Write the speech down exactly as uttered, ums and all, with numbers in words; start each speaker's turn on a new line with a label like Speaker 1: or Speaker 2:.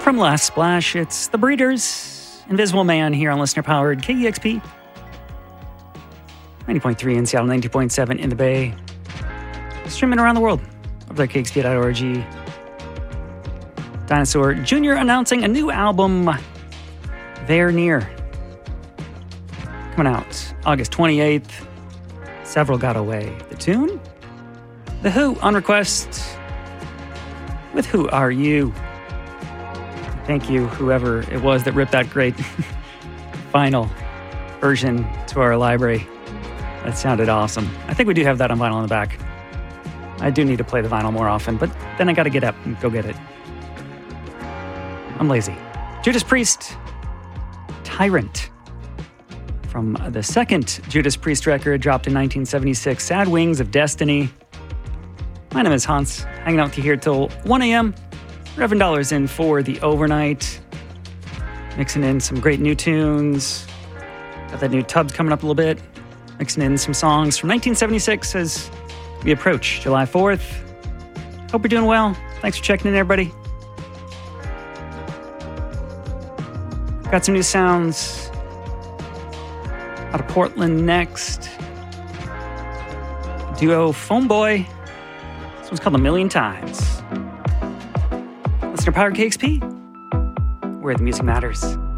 Speaker 1: From Last Splash, it's The Breeders, Invisible Man here on listener-powered K E X P. ninety point three in Seattle, ninety point seven in the Bay. Streaming around the world over there at K X P dot org. Dinosaur Junior announcing a new album, They're Near. Coming out August twenty-eighth. Several Got Away. The tune? The Who on request with Who Are You? Thank you, whoever it was that ripped that great vinyl version to our library. That sounded awesome. I think we do have that on vinyl on the back. I do need to play the vinyl more often, but then I got to get up and go get it. I'm lazy. Judas Priest, Tyrant. From the second Judas Priest record, dropped in nineteen seventy-six, Sad Wings of Destiny. My name is Hans, hanging out with you here till one a.m. Reverend Dollars in for the overnight. Mixing in some great new tunes. Got that new Tubbs coming up a little bit. Mixing in some songs from nineteen seventy-six as we approach July fourth. Hope you're doing well. Thanks for checking in, everybody. Got some new sounds out of Portland next. Duo Phone Boy. This one's called A Million Times. Listener Power K X P, where the music matters.